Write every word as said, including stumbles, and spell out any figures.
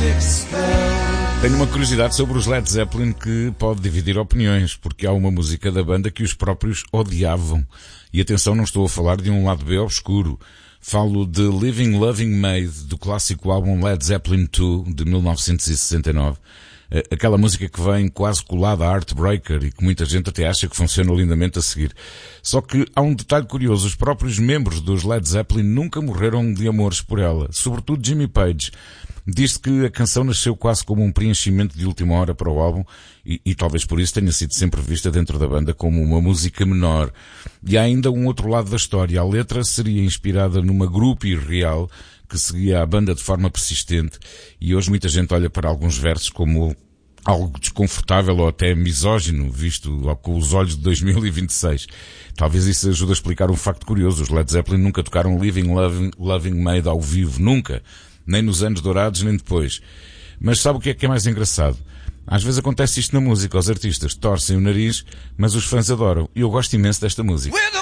Tenho uma curiosidade sobre os Led Zeppelin que pode dividir opiniões, porque há uma música da banda que os próprios odiavam. E atenção, não estou a falar de um lado B obscuro. Falo de Living Loving Made, do clássico álbum Led Zeppelin dois, de mil novecentos e sessenta e nove. Aquela música que vem quase colada a Heartbreaker e que muita gente até acha que funciona lindamente a seguir. Só que há um detalhe curioso, os próprios membros dos Led Zeppelin nunca morreram de amores por ela, sobretudo Jimmy Page. Diz-se que a canção nasceu quase como um preenchimento de última hora para o álbum e, e talvez por isso tenha sido sempre vista dentro da banda como uma música menor. E há ainda um outro lado da história. A letra seria inspirada numa groupie real que seguia a banda de forma persistente e hoje muita gente olha para alguns versos como algo desconfortável ou até misógino, visto com os olhos de dois mil e vinte e seis. Talvez isso ajude a explicar um facto curioso. Os Led Zeppelin nunca tocaram Living Loving, Loving Made ao vivo, nunca. Nem nos anos dourados, nem depois. Mas sabe o que é que é mais engraçado? Às vezes acontece isto na música, os artistas torcem o nariz, mas os fãs adoram. E eu gosto imenso desta música.